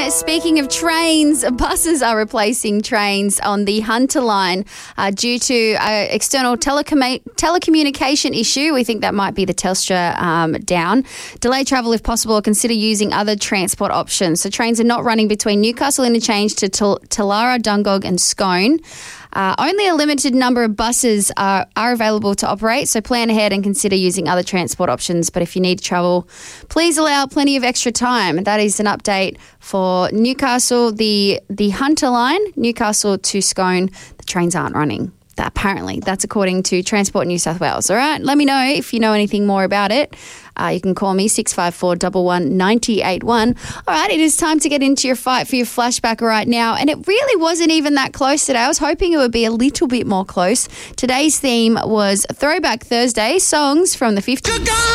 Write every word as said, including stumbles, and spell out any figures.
Speaking of trains, buses are replacing trains on the Hunter line uh, due to an external telecom- telecommunication issue. We think that might be the Telstra um, down. Delay travel if possible, or consider using other transport options. So trains are not running between Newcastle Interchange to Tal- Talara, Dungog and Scone. Uh, only a limited number of buses are, are available to operate, so plan ahead and consider using other transport options. But if you need to travel, please allow plenty of extra time. That is an update for Newcastle, the the Hunter line, Newcastle to Scone. The trains aren't running. That, apparently, that's according to Transport New South Wales. All right, let me know if you know anything more about it. Uh, you can call me six five four, one one, nine eight one. All right, it is time to get into your fight for your flashback right now. And it really wasn't even that close today. I was hoping it would be a little bit more close. Today's theme was Throwback Thursday, songs from the fifties.